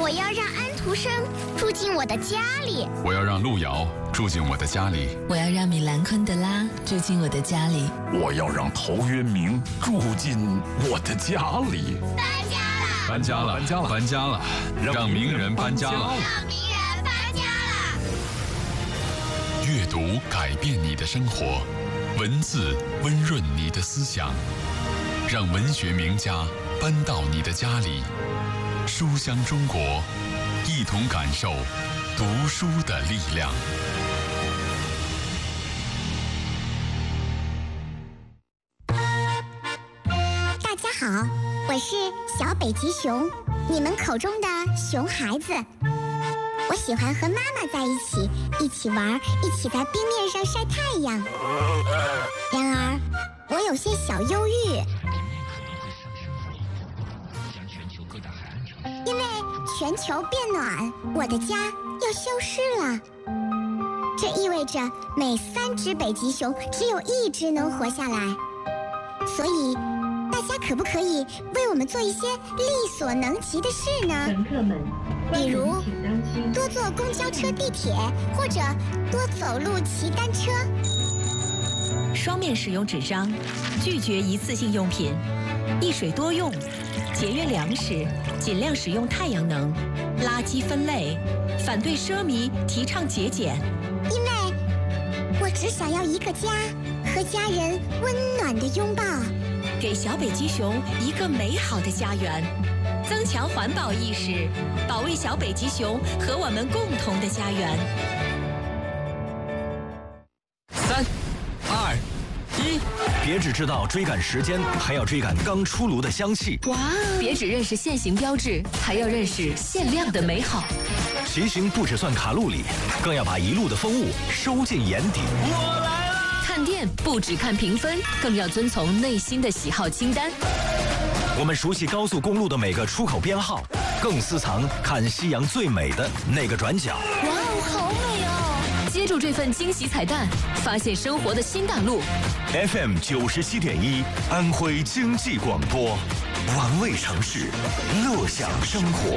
我要让安徒生住进我的家里， 我要让路遥住进我的家里， 我要让米兰昆德拉住进我的家里， 我要让陶渊明住进我的家里。 搬家了， 搬家了，搬家了，让名人搬家了， 让名人搬家了。 阅读改变你的生活，文字温润你的思想，让文学名家搬到你的家里。书香中国，一同感受读书的力量。 大家好，我是小北极熊，你们口中的熊孩子。我喜欢和妈妈在一起玩，一起在冰面上晒太阳。然而，我有些小忧郁，因为全球变暖，我的家要消失了。这意味着每3只北极熊只有1只能活下来。所以，大家可不可以为我们做一些力所能及的事呢？ 乘客们， 比如多坐公交车、地铁，或者多走路、骑单车。 双面使用纸张，拒绝一次性用品，一水多用，节约粮食，尽量使用太阳能，垃圾分类，反对奢靡，提倡节俭。 因为我只想要一个家，和家人温暖的拥抱， 给小北极熊一个美好的家园，增强环保意识，保卫小北极熊和我们共同的家园。 3、2、1，别只知道追赶时间，还要追赶刚出炉的香气。 哇！别只认识限行标志，还要认识限量的美好。 骑行不只算卡路里，更要把一路的风物收进眼底。我来了！ 看店不只看评分，更要遵从内心的喜好清单。 我们熟悉高速公路的每个出口编号，更私藏看夕阳最美的那个转角。 哇哦，好美哦！接住这份惊喜彩蛋，发现生活的新大陆。 FM 97.1，安徽经济广播，玩味城市，乐享生活。